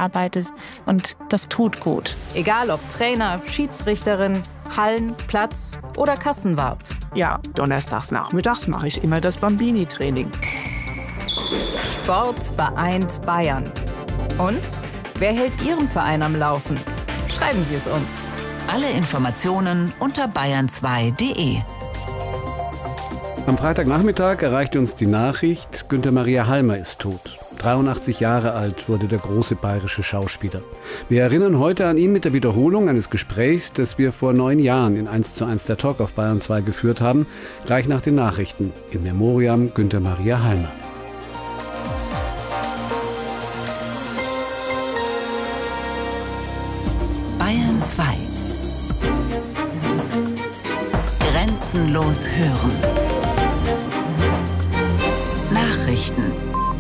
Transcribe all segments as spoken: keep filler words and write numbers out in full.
arbeitet und das tut gut. Egal ob Trainer, Schiedsrichterin, Hallen, Platz oder Kassenwart. Ja, donnerstags nachmittags mache ich immer das Bambini-Training. Sport vereint Bayern. Und wer hält Ihren Verein am Laufen? Schreiben Sie es uns. Alle Informationen unter bayern zwei punkt de. Am Freitagnachmittag erreichte uns die Nachricht, Günther Maria Halmer ist tot. dreiundachtzig Jahre alt wurde der große bayerische Schauspieler. Wir erinnern heute an ihn mit der Wiederholung eines Gesprächs, das wir vor neun Jahren in eins zu eins der Talk auf Bayern zwei geführt haben, gleich nach den Nachrichten. In Memoriam Günther Maria Halmer. Bayern zwei. Grenzenlos hören. Nachrichten.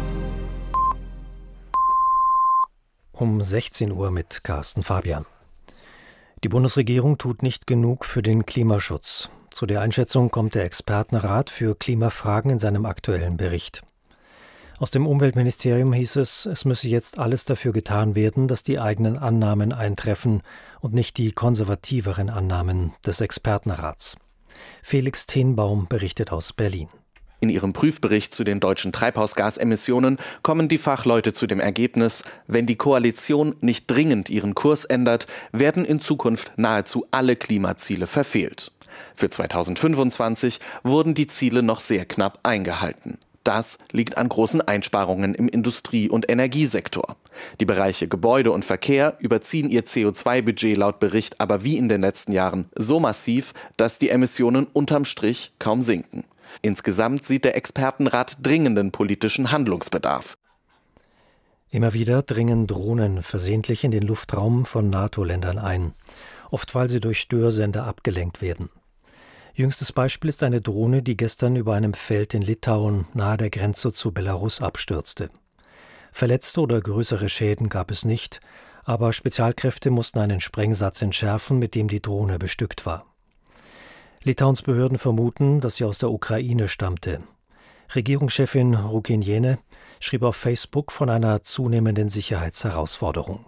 Um sechzehn Uhr mit Carsten Fabian. Die Bundesregierung tut nicht genug für den Klimaschutz. Zu der Einschätzung kommt der Expertenrat für Klimafragen in seinem aktuellen Bericht. Aus dem Umweltministerium hieß es, es müsse jetzt alles dafür getan werden, dass die eigenen Annahmen eintreffen und nicht die konservativeren Annahmen des Expertenrats. Felix Tenbaum berichtet aus Berlin. In ihrem Prüfbericht zu den deutschen Treibhausgasemissionen kommen die Fachleute zu dem Ergebnis, wenn die Koalition nicht dringend ihren Kurs ändert, werden in Zukunft nahezu alle Klimaziele verfehlt. Für zweitausendfünfundzwanzig wurden die Ziele noch sehr knapp eingehalten. Das liegt an großen Einsparungen im Industrie- und Energiesektor. Die Bereiche Gebäude und Verkehr überziehen ihr C O zwei Budget laut Bericht aber wie in den letzten Jahren so massiv, dass die Emissionen unterm Strich kaum sinken. Insgesamt sieht der Expertenrat dringenden politischen Handlungsbedarf. Immer wieder dringen Drohnen versehentlich in den Luftraum von NATO-Ländern ein, oft weil sie durch Störsender abgelenkt werden. Jüngstes Beispiel ist eine Drohne, die gestern über einem Feld in Litauen nahe der Grenze zu Belarus abstürzte. Verletzte oder größere Schäden gab es nicht, aber Spezialkräfte mussten einen Sprengsatz entschärfen, mit dem die Drohne bestückt war. Litauens Behörden vermuten, dass sie aus der Ukraine stammte. Regierungschefin Rūkienienė schrieb auf Facebook von einer zunehmenden Sicherheitsherausforderung.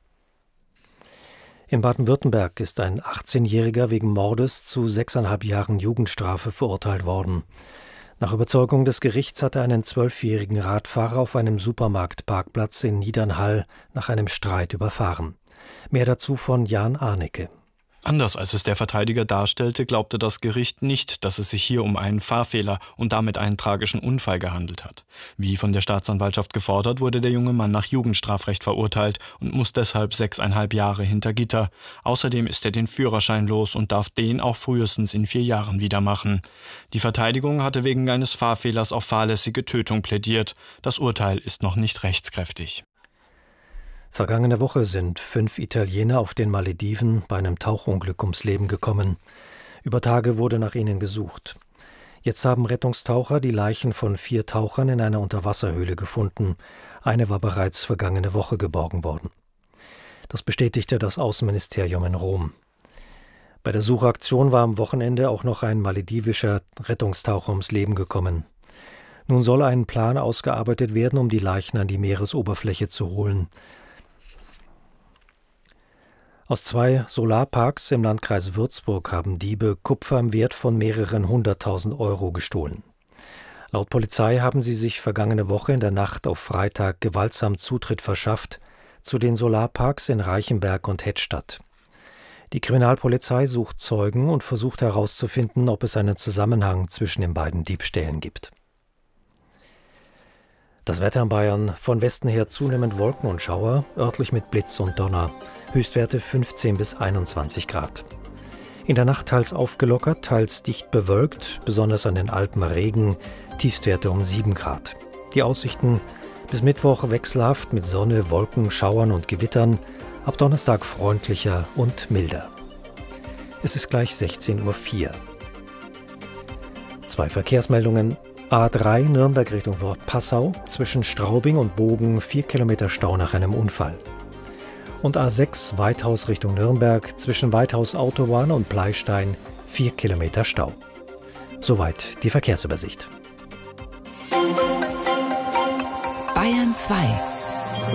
In Baden-Württemberg ist ein achtzehnjähriger wegen Mordes zu sechseinhalb Jahren Jugendstrafe verurteilt worden. Nach Überzeugung des Gerichts hatte er einen zwölfjährigen Radfahrer auf einem Supermarktparkplatz in Niedernhall nach einem Streit überfahren. Mehr dazu von Jan Arnecke. Anders als es der Verteidiger darstellte, glaubte das Gericht nicht, dass es sich hier um einen Fahrfehler und damit einen tragischen Unfall gehandelt hat. Wie von der Staatsanwaltschaft gefordert, wurde der junge Mann nach Jugendstrafrecht verurteilt und muss deshalb sechseinhalb Jahre hinter Gitter. Außerdem ist er den Führerschein los und darf den auch frühestens in vier Jahren wieder machen. Die Verteidigung hatte wegen eines Fahrfehlers auf fahrlässige Tötung plädiert. Das Urteil ist noch nicht rechtskräftig. Vergangene Woche sind fünf Italiener auf den Malediven bei einem Tauchunglück ums Leben gekommen. Über Tage wurde nach ihnen gesucht. Jetzt haben Rettungstaucher die Leichen von vier Tauchern in einer Unterwasserhöhle gefunden. Eine war bereits vergangene Woche geborgen worden. Das bestätigte das Außenministerium in Rom. Bei der Suchaktion war am Wochenende auch noch ein maledivischer Rettungstaucher ums Leben gekommen. Nun soll ein Plan ausgearbeitet werden, um die Leichen an die Meeresoberfläche zu holen. Aus zwei Solarparks im Landkreis Würzburg haben Diebe Kupfer im Wert von mehreren hunderttausend Euro gestohlen. Laut Polizei haben sie sich vergangene Woche in der Nacht auf Freitag gewaltsam Zutritt verschafft zu den Solarparks in Reichenberg und Hettstadt. Die Kriminalpolizei sucht Zeugen und versucht herauszufinden, ob es einen Zusammenhang zwischen den beiden Diebstählen gibt. Das Wetter in Bayern: von Westen her zunehmend Wolken und Schauer, örtlich mit Blitz und Donner. Höchstwerte fünfzehn bis einundzwanzig Grad. In der Nacht teils aufgelockert, teils dicht bewölkt, besonders an den Alpen Regen, Tiefstwerte um sieben Grad. Die Aussichten: bis Mittwoch wechselhaft mit Sonne, Wolken, Schauern und Gewittern, ab Donnerstag freundlicher und milder. Es ist gleich sechzehn Uhr vier. Zwei Verkehrsmeldungen. A drei Nürnberg Richtung Passau, zwischen Straubing und Bogen vier Kilometer Stau nach einem Unfall. Und A sechs Weithaus Richtung Nürnberg, zwischen Weithaus Autobahn und Pleistein vier Kilometer Stau. Soweit die Verkehrsübersicht. Bayern zwei.